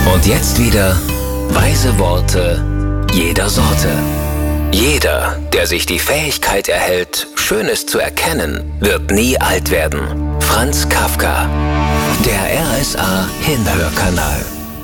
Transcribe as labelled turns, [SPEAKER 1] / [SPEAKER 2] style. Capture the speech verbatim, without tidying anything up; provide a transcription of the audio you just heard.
[SPEAKER 1] Und jetzt wieder weise Worte jeder Sorte. Jeder, der sich die Fähigkeit erhält, Schönes zu erkennen, wird nie alt werden. Franz Kafka. Der R S A Hinhörkanal.